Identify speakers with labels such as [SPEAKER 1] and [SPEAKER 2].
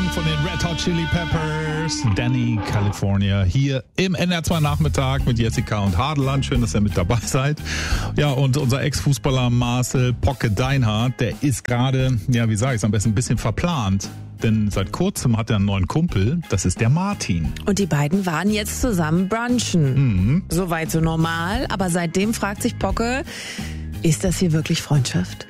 [SPEAKER 1] von den Red Hot Chili Peppers, Danny California, hier im NR2 Nachmittag mit Jessica und Hadeland. Schön, dass ihr mit dabei seid. Ja, und unser Ex-Fußballer Marcel Pocke Deinhardt, der ist gerade, ja, wie sage ich es am besten, ein bisschen verplant. Denn seit kurzem hat er einen neuen Kumpel, das ist der Martin.
[SPEAKER 2] Und die beiden waren jetzt zusammen brunchen. Soweit so normal, aber seitdem fragt sich Pocke, ist das hier wirklich Freundschaft?